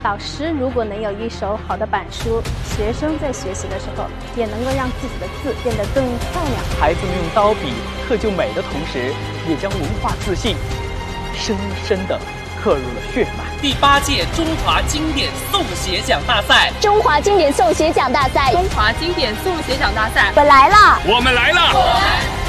老师如果能有一手好的板书，学生在学习的时候也能够让自己的字变得更漂亮。 孩子们用刀笔刻就美的同时，也将文化自信深深地刻入了血脉。 第8届中华经典诵写奖大赛， 中华经典诵写奖大赛， 中华经典诵写奖大赛， 我们来了， 我们来了。